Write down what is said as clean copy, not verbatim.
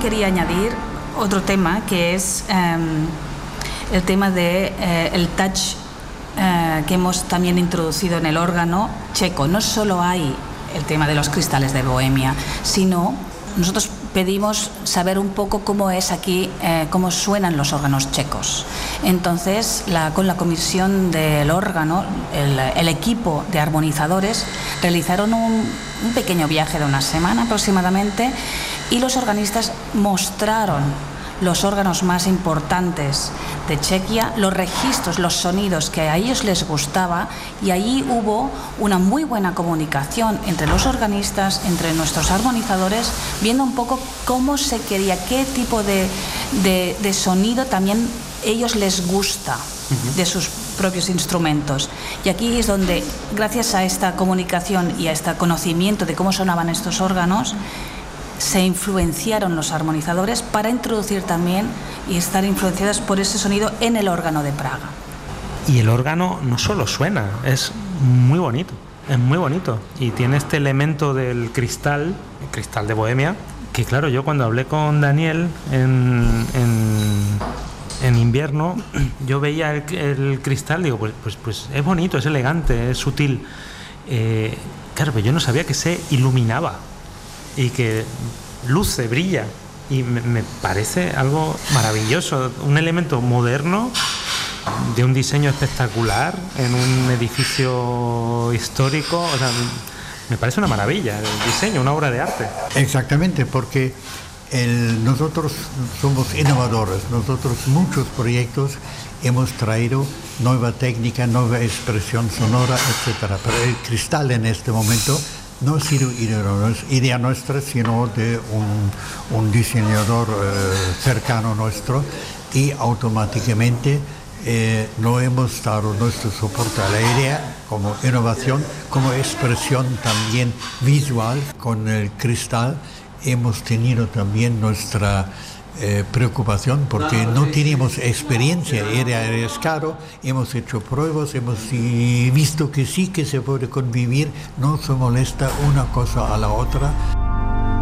quería añadir otro tema que es el tema de el touch que hemos también introducido en el órgano checo. No solo hay el tema de los cristales de Bohemia, sino nosotros pedimos saber un poco cómo es aquí, cómo suenan los órganos checos. Entonces, con la comisión del órgano, el equipo de armonizadores realizaron un pequeño viaje de una semana aproximadamente, y los organistas mostraron los órganos más importantes de Chequia, los registros, los sonidos que a ellos les gustaba, y allí hubo una muy buena comunicación entre los organistas, entre nuestros armonizadores, viendo un poco cómo se quería, qué tipo de sonido también ellos les gusta de sus propios instrumentos. Y aquí es donde, gracias a esta comunicación y a este conocimiento de cómo sonaban estos órganos, se influenciaron los armonizadores para introducir también y estar influenciados por ese sonido en el órgano de Praga. Y el órgano no solo suena, es muy bonito, y tiene este elemento del cristal, el cristal de Bohemia, que claro, yo cuando hablé con Daniel en invierno, yo veía el cristal, digo, pues es bonito, es elegante, es sutil. Claro, pero yo no sabía que se iluminaba y que luce, brilla, y me parece algo maravilloso, un elemento moderno de un diseño espectacular en un edificio histórico. O sea, me parece una maravilla el diseño, una obra de arte. Exactamente, porque nosotros somos innovadores, nosotros muchos proyectos hemos traído nueva técnica, nueva expresión sonora, etcétera, pero el cristal en este momento no ha sido idea nuestra, sino de un diseñador cercano nuestro, y automáticamente no hemos dado nuestro soporte a la idea como innovación, como expresión también visual. Con el cristal hemos tenido también nuestra preocupación, porque no teníamos experiencia, era arriesgado, hemos hecho pruebas, hemos visto que sí que se puede convivir, no se molesta una cosa a la otra.